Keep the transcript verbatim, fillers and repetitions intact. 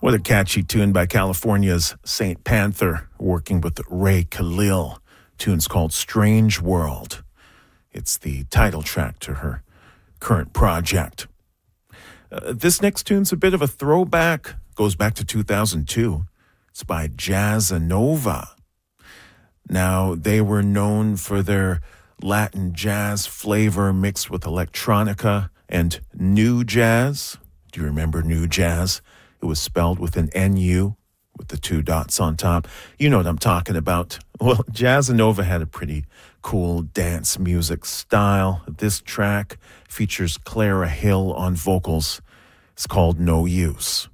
What a catchy tune by California's Saint Panther, working with Ray Khalil. Tune's called Strange World. It's the title track to her current project. Uh, this next tune's a bit of a throwback, goes back to two thousand two. It's by Jazzanova. Now, they were known for their Latin jazz flavor mixed with electronica and new jazz. Do you remember new jazz? It was spelled with an N U with the two dots on top. You know what I'm talking about. Well, Jazzanova had a pretty cool dance music style. This track features Clara Hill on vocals. It's called No Use.